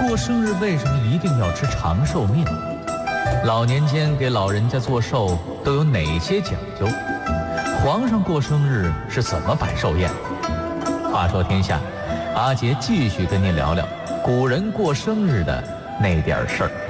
过生日为什么一定要吃长寿面？老年间给老人家做寿都有哪些讲究？皇上过生日是怎么摆寿宴？话说天下，阿杰继续跟您聊聊古人过生日的那点事儿。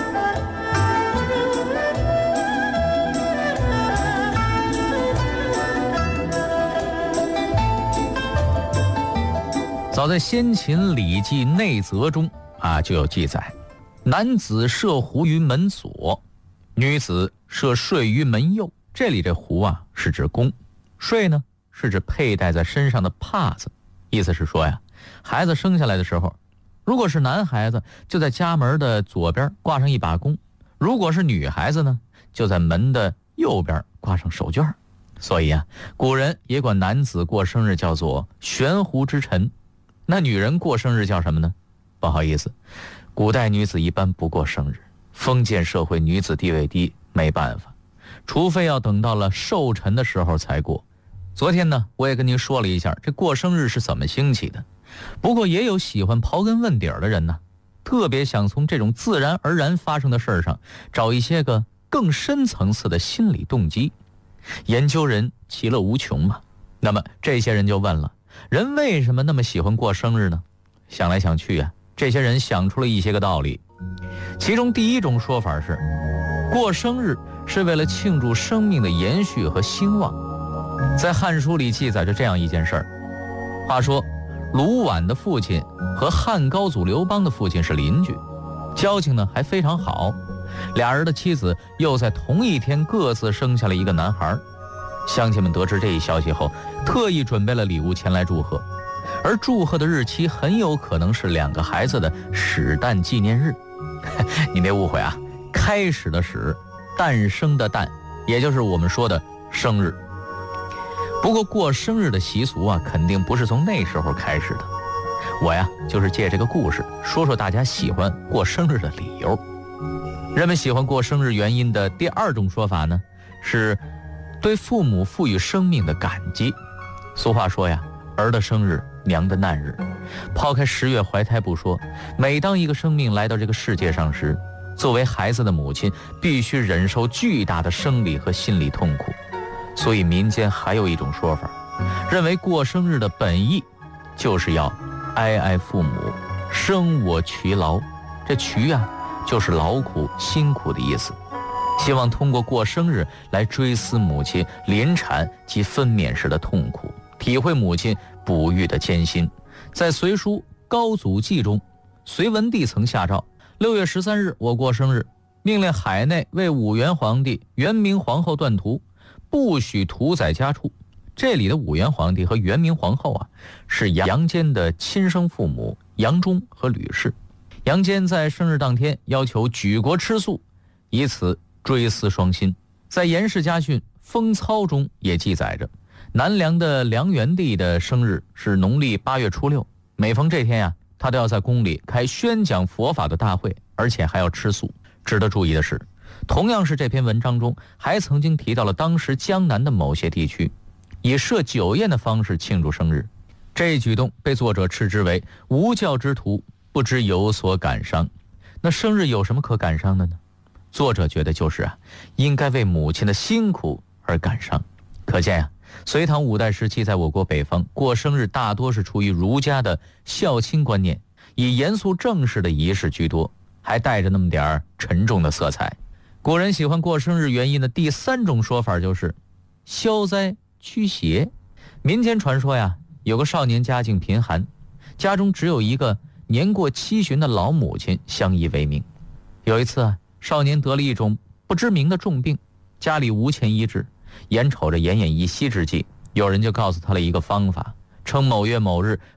早在先秦《礼记·内则》中就有记载，男子射壶于门左，女子射睡于门右。这里这壶是指弓，睡呢是指佩戴在身上的帕子。意思是说呀，孩子生下来的时候，如果是男孩子，就在家门的左边挂上一把弓；如果是女孩子呢，就在门的右边挂上手绢。所以古人也管男子过生日叫做悬壶之晨。那女人过生日叫什么呢？不好意思，古代女子一般不过生日，封建社会女子地位低，没办法，除非要等到了寿辰的时候才过。昨天呢，我也跟您说了一下这过生日是怎么兴起的。不过也有喜欢刨根问底儿的人呢，特别想从这种自然而然发生的事儿上找一些个更深层次的心理动机。研究人其乐无穷嘛。那么这些人就问了，人为什么那么喜欢过生日呢？想来想去这些人想出了一些个道理。其中第一种说法是，过生日是为了庆祝生命的延续和兴旺。在《汉书》里记载着这样一件事儿。话说卢绾的父亲和汉高祖刘邦的父亲是邻居，交情呢还非常好。俩人的妻子又在同一天各自生下了一个男孩。乡亲们得知这一消息后，特意准备了礼物前来祝贺，而祝贺的日期很有可能是两个孩子的始诞纪念日。你别误会开始的始，诞生的诞，也就是我们说的生日。不过过生日的习俗肯定不是从那时候开始的。我就是借这个故事说说大家喜欢过生日的理由。人们喜欢过生日原因的第二种说法呢，是对父母赋予生命的感激。俗话说儿的生日娘的难日。抛开10月怀胎不说，每当一个生命来到这个世界上时，作为孩子的母亲必须忍受巨大的生理和心理痛苦。所以民间还有一种说法，认为过生日的本意就是要哀哀父母，生我劬劳。这劬就是劳苦辛苦的意思，希望通过过生日来追思母亲临产及分娩时的痛苦，体会母亲哺育的艰辛。在《隋书·高祖纪》中，隋文帝曾下诏，6月13日我过生日，命令海内为武元皇帝、元明皇后断图，不许屠宰家畜。这里的武元皇帝和元明皇后是杨坚的亲生父母杨忠和吕氏。杨坚在生日当天要求举国吃素，以此追思双亲。在严氏家训《风操》中也记载着，南梁的梁元帝的生日是农历8月初6，每逢这天他都要在宫里开宣讲佛法的大会，而且还要吃素。值得注意的是，同样是这篇文章中还曾经提到了当时江南的某些地区以设酒宴的方式庆祝生日。这一举动被作者斥之为无教之徒，不知有所感伤。那生日有什么可感伤的呢？作者觉得就是应该为母亲的辛苦而感伤。可见隋唐五代时期在我国北方过生日大多是出于儒家的孝亲观念，以严肃正式的仪式居多，还带着那么点沉重的色彩。古人喜欢过生日原因的第三种说法就是消灾驱邪。民间传说有个少年家境贫寒，家中只有一个年过70旬的老母亲相依为命。有一次少年得了一种不知名的重病，家里无钱医治，眼瞅着奄奄一息之际，有人就告诉他了一个方法，称某月某日